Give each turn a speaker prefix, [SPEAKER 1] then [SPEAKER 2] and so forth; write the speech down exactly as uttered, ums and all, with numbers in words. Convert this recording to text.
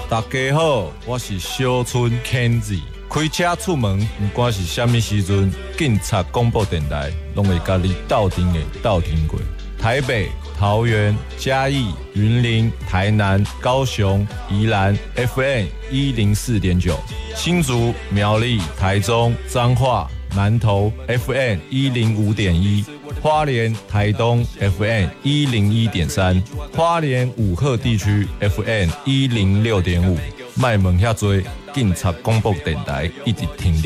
[SPEAKER 1] 大家好，我是小春 Kenzie。开车出门，不管是什么时阵，警察广播电台拢会甲你斗阵的斗阵过。台北、桃园、嘉义、云林、台南、高雄、宜兰 F M 一零四点九，新竹、苗栗、台中、彰化、南投 F M 一零五点一，花莲、台东 F M 一零一点三，花莲武鹤地区 F M 一零六点五。卖问遐多，警察广播电台一直听你。